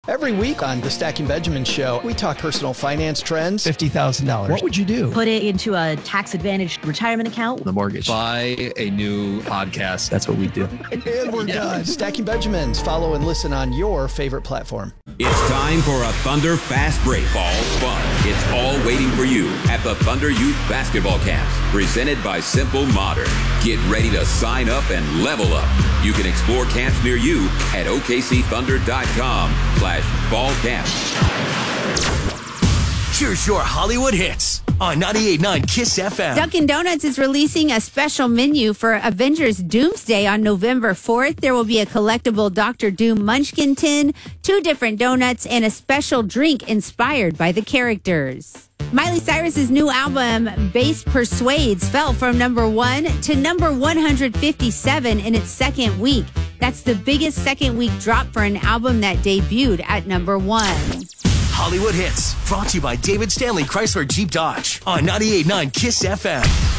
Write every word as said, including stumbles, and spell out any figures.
Every week on the Stacking Benjamin Show, we talk personal finance trends. fifty thousand dollars. What would you do? Put it into a tax-advantaged retirement account. The mortgage. Buy a new podcast. That's what we do. And we're yeah. done. Stacking Benjamins. Follow and listen on your favorite platform. It's time for a Thunder Fast Break. Fall fun. It's all waiting for you at the Thunder Youth Basketball Camps, presented by Simple Modern. Get ready to sign up and level up. You can explore camps near you at O K C Thunder dot com slash fall camps. Here's your Hollywood hits on ninety-eight point nine KISS F M. Dunkin' Donuts is releasing a special menu for Avengers Doomsday on November fourth. There will be a collectible Doctor Doom Munchkin tin, two different donuts, and a special drink inspired by the characters. Miley Cyrus's new album, Bass Persuades, fell from number one to number one hundred fifty-seven in its second week. That's the biggest second week drop for an album that debuted at number one. Hollywood hits, brought to you by David Stanley Chrysler Jeep Dodge on ninety-eight point nine KISS F M.